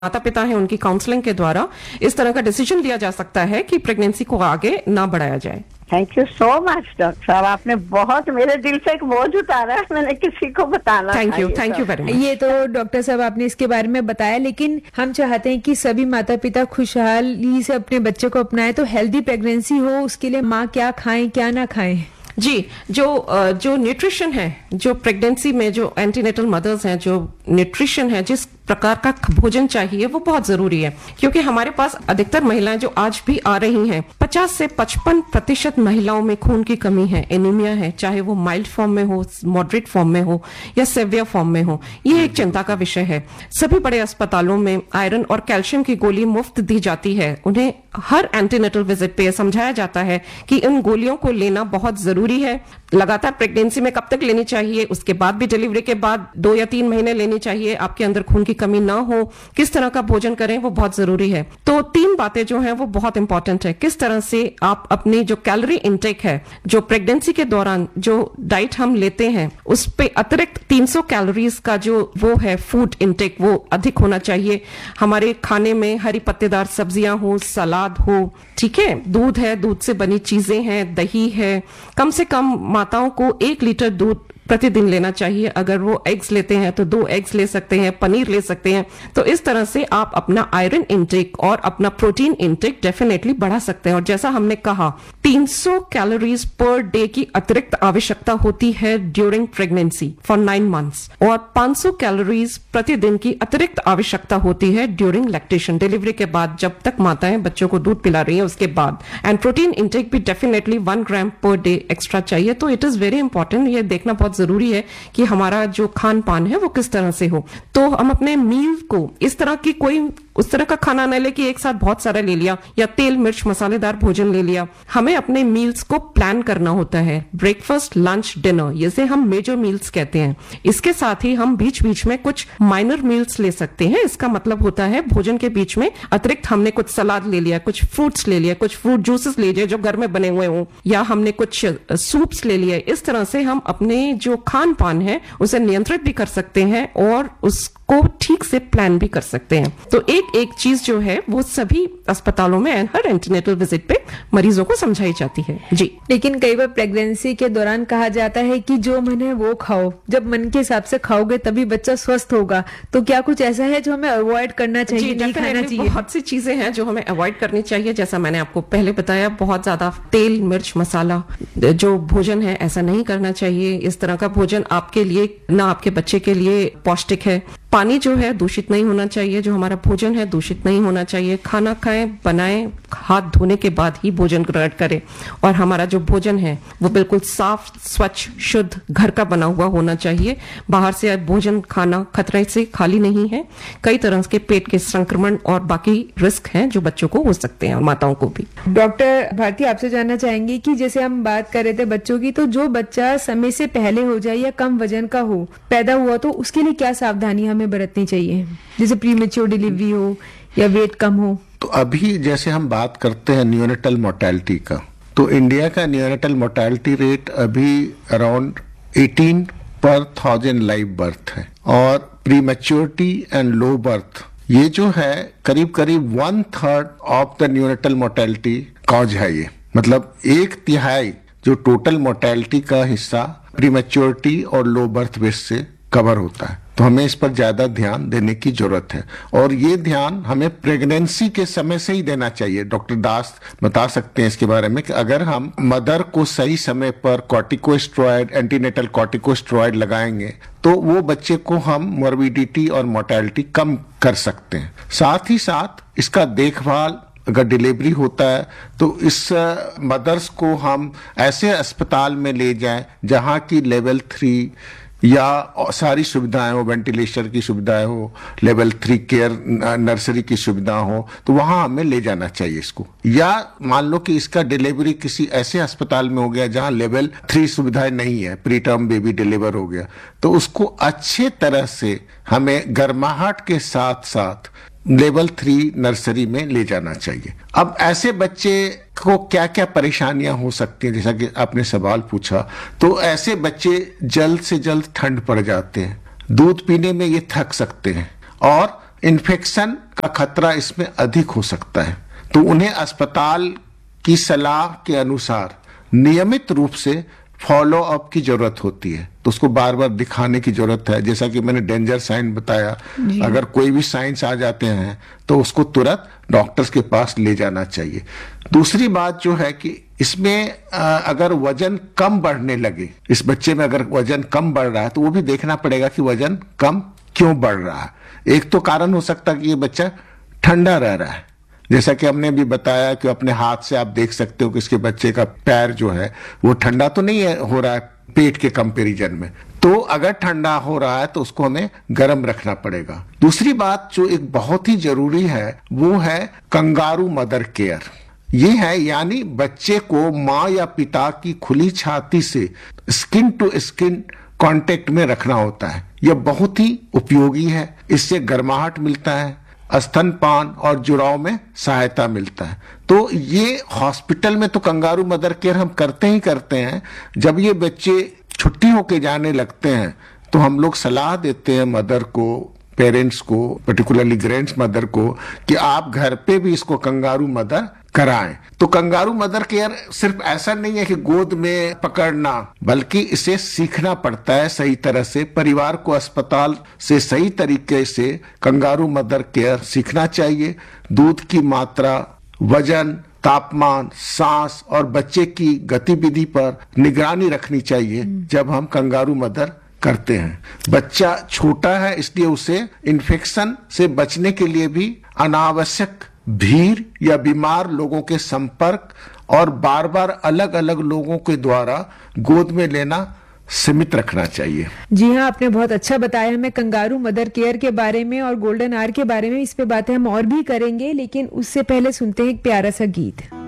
माता पिता हैं उनकी काउंसलिंग के द्वारा इस तरह का डिसीजन लिया जा सकता है कि प्रेगनेंसी को आगे ना बढ़ाया जाए। Thank you so much doctor साहब, आपने बहुत मेरे दिल से एक बोझ उतारा है, मैंने किसी को बताना। Thank you very much. ये तो डॉक्टर साहब आपने इसके बारे में बताया, लेकिन हम चाहते हैं कि सभी माता पिता खुशहाली से अपने बच्चे को अपनाएं, तो हेल्दी प्रेगनेंसी हो उसके लिए माँ क्या खाएं क्या ना खाएं। जी, जो न्यूट्रिशन है, जो प्रेगनेंसी में जो एंटीनेटल मदर्स हैं, जो न्यूट्रिशन है, जिस प्रकार का भोजन चाहिए वो बहुत जरूरी है, क्योंकि हमारे पास अधिकतर महिलाएं जो आज भी आ रही हैं 50 से 55% महिलाओं में खून की कमी है, एनीमिया है, चाहे वो माइल्ड फॉर्म में हो, मॉडरेट फॉर्म में हो या सेवियर फॉर्म में हो। ये एक चिंता का विषय है। सभी बड़े अस्पतालों में आयरन और कैल्शियम की गोली मुफ्त दी जाती है। उन्हें हर एंटीनेटल विजिट पे समझाया जाता है कि इन गोलियों को लेना बहुत जरूरी है। लगातार प्रेगनेंसी में कब तक लेनी चाहिए, उसके बाद भी डिलीवरी के बाद 2 या 3 महीने लेनी चाहिए, आपके अंदर खून की कमी ना हो, किस तरह का भोजन करें वो बहुत जरूरी है। तो 3 बातें जो हैं वो बहुत इंपॉर्टेंट है। किस तरह से आप अपनी जो कैलोरी इनटेक है, जो प्रेगनेंसी के दौरान जो डाइट हम लेते हैं उस पे अतिरिक्त 300 कैलोरीज का जो वो है फूड इनटेक वो अधिक होना चाहिए। हमारे खाने में हरी पत्तेदार सब्जियां हो, सलाद हो, ठीक है, दूध है, दूध से बनी चीजें हैं, दही है। कम से कम माताओं को 1 लीटर दूध प्रतिदिन लेना चाहिए। अगर वो एग्स लेते हैं तो 2 एग्स ले सकते हैं, पनीर ले सकते हैं। तो इस तरह से आप अपना आयरन इनटेक और अपना प्रोटीन इनटेक डेफिनेटली बढ़ा सकते हैं। और जैसा हमने कहा 300 कैलोरीज पर डे की अतिरिक्त आवश्यकता होती है ड्यूरिंग प्रेगनेंसी फॉर 9 मंथ्स, और 500 कैलोरीज प्रतिदिन की अतिरिक्त आवश्यकता होती है ड्यूरिंग लैक्टेशन, डिलीवरी के बाद, जब तक माताएं बच्चों को दूध पिला रही हैं उसके बाद। एंड प्रोटीन इनटेक भी डेफिनेटली 1 ग्राम पर डे एक्स्ट्रा चाहिए। तो इट इज वेरी इंपॉर्टेंट, ये देखना बहुत जरूरी है कि हमारा जो खान पान है वो किस तरह से हो। तो हम अपने मील को इस तरह की कोई उस तरह का खाना न ले कि एक साथ बहुत सारा ले लिया या तेल मिर्च मसालेदार भोजन ले लिया। हमें अपने मील्स को प्लान करना होता है, ब्रेकफास्ट, लंच, डिनर, जैसे हम मेजर मील्स कहते हैं। इसके साथ ही हम बीच बीच में कुछ माइनर मील्स ले सकते हैं। इसका मतलब होता है भोजन के बीच में अतिरिक्त हमने कुछ सलाद ले लिया, कुछ फ्रूट्स ले लिया, कुछ फ्रूट जूसेस ले लिए जो घर में बने हुए हों, या हमने कुछ सूप्स ले लिए। इस तरह से हम अपने जो खान पान है उसे नियंत्रित भी कर सकते हैं और उसको ठीक से प्लान भी कर सकते हैं। तो एक चीज जो है वो सभी अस्पतालों में हर एंटीनेटल विजिट पे मरीजों को समझाई जाती है। जी, लेकिन कई बार प्रेगनेंसी के दौरान कहा जाता है कि जो मन है वो खाओ, जब मन के हिसाब से खाओगे तभी बच्चा स्वस्थ होगा। तो क्या कुछ ऐसा है जो हमें अवॉइड करना चाहिए, नहीं खाना चाहिए? बहुत सी चीजें हैं जो हमें अवॉइड करनी चाहिए। जैसा मैंने आपको पहले बताया, बहुत ज्यादा तेल मिर्च मसाला जो भोजन है ऐसा नहीं करना चाहिए। इस तरह का भोजन आपके लिए ना आपके बच्चे के लिए पौष्टिक है। पानी जो है दूषित नहीं होना चाहिए, जो हमारा भोजन है दूषित नहीं होना चाहिए। खाना खाएं, बनाएं, हाथ धोने के बाद ही भोजन ग्रहण करें, और हमारा जो भोजन है वो बिल्कुल साफ, स्वच्छ, शुद्ध, घर का बना हुआ होना चाहिए। बाहर से भोजन खाना खतरे से खाली नहीं है। कई तरह के पेट के संक्रमण और बाकी रिस्क हैं जो बच्चों को हो सकते हैं और माताओं को भी। डॉक्टर भारती, आपसे जानना चाहेंगे कि जैसे हम बात कर रहे थे बच्चों की, तो जो बच्चा समय से पहले हो जाए या कम वजन का हो, पैदा हुआ, तो उसके लिए क्या सावधानी हमें बरतनी चाहिए, जैसे प्रीमेच्योर डिलीवरी हो या वेट कम हो? तो अभी जैसे हम बात करते हैं न्यूनेटल मोर्टेलिटी का, तो इंडिया का न्यूनेटल मोर्टेलिटी रेट अभी अराउंड 18 पर 1000 लाइव बर्थ है, और प्रीमेच्योरिटी एंड लो बर्थ ये जो है करीब करीब 1/3 of the neonatal mortality cause है। ये मतलब 1/3 जो टोटल मोर्टेलिटी का हिस्सा प्रीमेच्योरिटी और लो बर्थ बेस से कवर होता है। तो हमें इस पर ज्यादा ध्यान देने की जरूरत है, और ये ध्यान हमें प्रेगनेंसी के समय से ही देना चाहिए। डॉक्टर दास बता सकते हैं इसके बारे में कि अगर हम मदर को सही समय पर कॉर्टिकोस्टेरॉइड, एंटीनेटल कॉर्टिकोस्टेरॉइड लगाएंगे तो वो बच्चे को हम मोर्बिडिटी और मोर्टेलिटी कम कर सकते हैं। साथ ही साथ इसका देखभाल, अगर डिलीवरी होता है तो इस मदर्स को हम ऐसे अस्पताल में ले जाएं जहां की लेवल 3 या सारी सुविधाएं हो, वेंटिलेशन की सुविधाएं हो, लेवल 3 केयर नर्सरी की सुविधा हो, तो वहां हमें ले जाना चाहिए इसको। या मान लो कि इसका डिलीवरी किसी ऐसे अस्पताल में हो गया जहां लेवल 3 सुविधाएं नहीं है, प्री टर्म बेबी डिलीवर हो गया, तो उसको अच्छे तरह से हमें गर्माहट के साथ साथ लेवल 3 नर्सरी में ले जाना चाहिए। अब ऐसे बच्चे को क्या क्या परेशानियां हो सकती हैं, जैसा कि आपने सवाल पूछा, तो ऐसे बच्चे जल्द से जल्द ठंड पड़ जाते हैं, दूध पीने में ये थक सकते हैं, और इन्फेक्शन का खतरा इसमें अधिक हो सकता है। तो उन्हें अस्पताल की सलाह के अनुसार नियमित रूप से फॉलो अप की जरूरत होती है। तो उसको बार बार दिखाने की जरूरत है। जैसा कि मैंने डेंजर साइन बताया, अगर कोई भी साइंस आ जाते हैं तो उसको तुरंत डॉक्टर्स के पास ले जाना चाहिए। दूसरी बात जो है कि इसमें अगर वजन कम बढ़ने लगे, इस बच्चे में अगर वजन कम बढ़ रहा है तो वो भी देखना पड़ेगा कि वजन कम क्यों बढ़ रहा है। एक तो कारण हो सकता है कि ये बच्चा ठंडा रह रहा है, जैसा कि हमने भी बताया कि अपने हाथ से आप देख सकते हो कि इसके बच्चे का पैर जो है वो ठंडा तो नहीं है, हो रहा है पेट के कंपैरिजन में। तो अगर ठंडा हो रहा है तो उसको हमें गर्म रखना पड़ेगा। दूसरी बात जो एक बहुत ही जरूरी है वो है कंगारू मदर केयर। ये है यानी बच्चे को माँ या पिता की खुली छाती से स्किन टू स्किन कांटेक्ट में रखना होता है। यह बहुत ही उपयोगी है। इससे गर्माहट मिलता है, स्तनपान और जुड़ाव में सहायता मिलता है। तो ये हॉस्पिटल में तो कंगारू मदर केयर हम करते ही करते हैं। जब ये बच्चे छुट्टी होके जाने लगते हैं तो हम लोग सलाह देते हैं मदर को, पेरेंट्स को, पर्टिकुलरली ग्रैंड मदर को, कि आप घर पे भी इसको कंगारू मदर कराएं। तो कंगारू मदर केयर सिर्फ ऐसा नहीं है कि गोद में पकड़ना, बल्कि इसे सीखना पड़ता है सही तरह से। परिवार को अस्पताल से सही तरीके से कंगारू मदर केयर सीखना चाहिए। दूध की मात्रा, वजन, तापमान, सांस और बच्चे की गतिविधि पर निगरानी रखनी चाहिए जब हम कंगारू मदर करते हैं। बच्चा छोटा है इसलिए उसे इन्फेक्शन से बचने के लिए भी अनावश्यक भीड़ या बीमार लोगों के संपर्क और बार बार अलग अलग लोगों के द्वारा गोद में लेना सीमित रखना चाहिए। जी हाँ, आपने बहुत अच्छा बताया हमें कंगारू मदर केयर के बारे में और गोल्डन आवर के बारे में। इस पे बातें हम और भी करेंगे, लेकिन उससे पहले सुनते हैं एक प्यारा सा गीत।